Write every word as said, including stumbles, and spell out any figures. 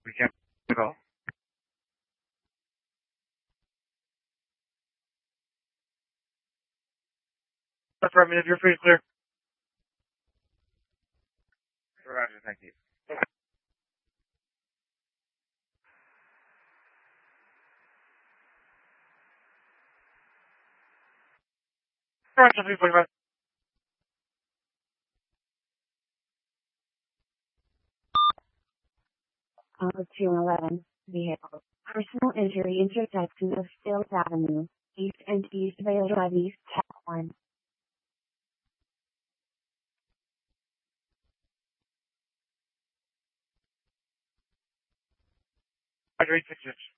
We can't go. Affirmative, if you're free to clear. Roger, thank you. Roger, three forty-five. Uh, two eleven, vehicle. Personal injury intersection of Stills Avenue, East and East Vale Drive East, Tech one. Roger, eight six six.